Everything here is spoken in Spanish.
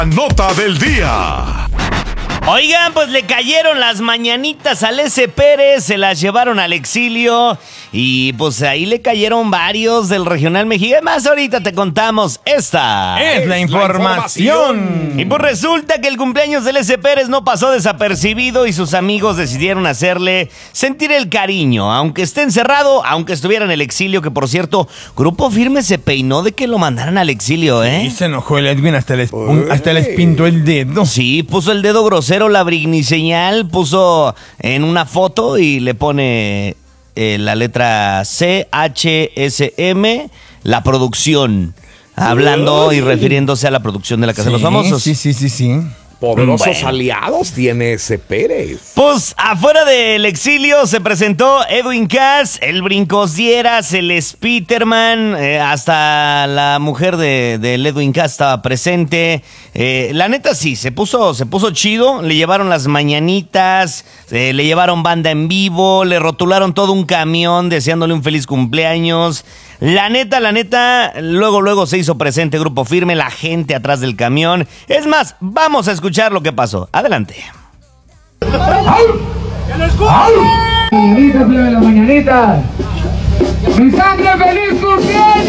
Nota del día. Oigan, pues le cayeron las mañanitas al S. Pérez, se las llevaron al exilio y pues ahí le cayeron varios del regional mexicano. Más ahorita te contamos esta. Es la información. Y pues resulta que el cumpleaños del S. Pérez no pasó desapercibido y sus amigos decidieron hacerle sentir el cariño, aunque esté encerrado, aunque estuviera en el exilio, que por cierto, Grupo Firme se peinó de que lo mandaran al exilio, ¿eh? Y se enojó el Edwin, hasta les pintó el dedo. Sí, puso el dedo grosero, la brigniseñal, puso en una foto y le pone la letra CHSM, la producción, hablando y refiriéndose a la producción de la Casa de los Famosos. Sí. Poderosos aliados tiene ese Pérez. Pues afuera del exilio se presentó Edwin Cass, el Brincos Dieras, el Spiderman, hasta la mujer del Edwin Cass estaba presente. La neta sí, se puso chido, le llevaron las mañanitas, le llevaron banda en vivo, le rotularon todo un camión deseándole un feliz cumpleaños. La neta, luego se hizo presente Grupo Firme, la gente atrás del camión. Es más, vamos a escuchar lo que pasó. Adelante. Mañanitas, plebe, las mañanitas. ¡Mi sangre, feliz cumpleaños!